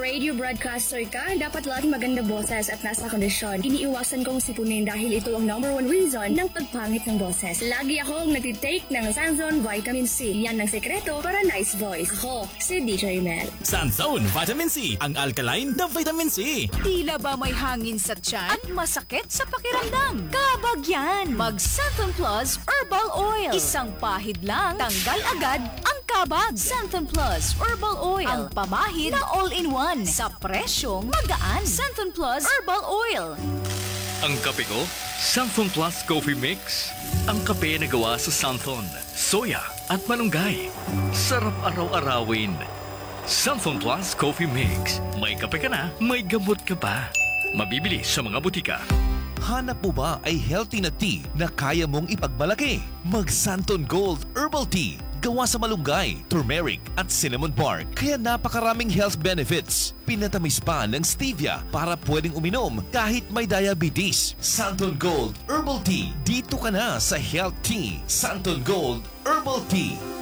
radio broadcaster ka, dapat laging maganda boses at nasa kondisyon. Iniiwasan kong sipunin dahil ito ang #1 reason ng pagpangit ng boses. Lagi akong nagtitake ng Sanzone Vitamin C. Yan ang sekreto para nice voice. Ako, si DJ Mel. Sanzone Vitamin C, ang alkaline na vitamin C. Tila ba may hangin sa tiyan at masakit sa pakiramdam? Kabag yan! Mag-Santhon Plus Herbal Oil. Isang pahid lang, tanggal agad ang kabag. Santhon Plus Herbal Oil. Ang pamahid na all-in-one sa presyong magaan. Santhon Plus Herbal Oil. Ang kape ko, Santhon Plus Coffee Mix. Ang kape na gawa sa Santhon, soya at malunggay. Sarap araw-arawin. Santhon Plus Coffee Mix. May kape ka na, may gamot ka pa. Mabibili sa mga butika. Hanap mo ba ay healthy na tea na kaya mong ipagmalaki? Mag-Santon Gold Herbal Tea. Gawa sa malunggay, turmeric at cinnamon bark. Kaya napakaraming health benefits. Pinatamis pa ng stevia para pwedeng uminom kahit may diabetes. Santon Gold Herbal Tea. Dito ka na sa Health Tea. Santon Gold Herbal Tea.